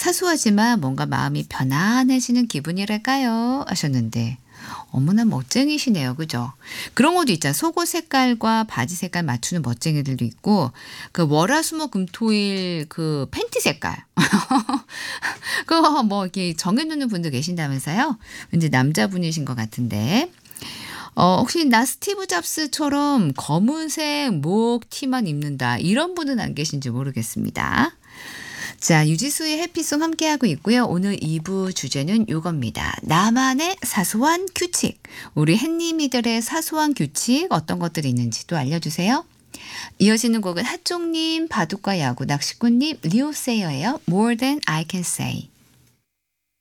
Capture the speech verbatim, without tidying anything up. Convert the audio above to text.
사소하지만 뭔가 마음이 편안해지는 기분이랄까요? 하셨는데 어머나 멋쟁이시네요. 그죠? 그런 것도 있잖아요. 속옷 색깔과 바지 색깔 맞추는 멋쟁이들도 있고 그 월화수목금토일 그 팬티 색깔 그거 뭐 이렇게 정해 놓는 분도 계신다면서요? 왠지 남자분이신 것 같은데. 어 혹시 나 스티브 잡스처럼 검은색 목 티만 입는다 이런 분은 안 계신지 모르겠습니다. 자, 유지수의 해피송 함께하고 있고요. 오늘 이 부 주제는 요겁니다. 나만의 사소한 규칙. 우리 햇님이들의 사소한 규칙 어떤 것들이 있는지 또 알려주세요. 이어지는 곡은 핫종님, 바둑과 야구, 낚시꾼님, 리오세이어예요. More than I can say.